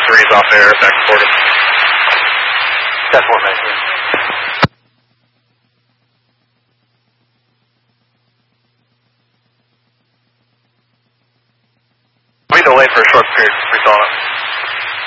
3 is off air, back and forth. That's what makes it. We delayed for a short period, we saw it.